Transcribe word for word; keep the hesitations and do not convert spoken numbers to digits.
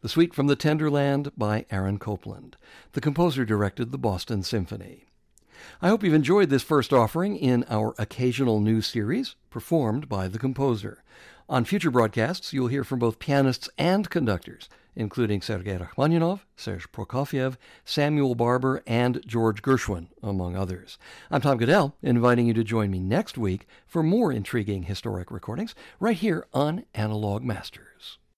The Suite from the Tenderland by Aaron Copland. The composer directed the Boston Symphony. I hope you've enjoyed this first offering in our occasional new series, performed by the composer. On future broadcasts, you'll hear from both pianists and conductors, including Sergei Rachmaninoff, Serge Prokofiev, Samuel Barber, and George Gershwin, among others. I'm Tom Goodell, inviting you to join me next week for more intriguing historic recordings right here on Analog Masters.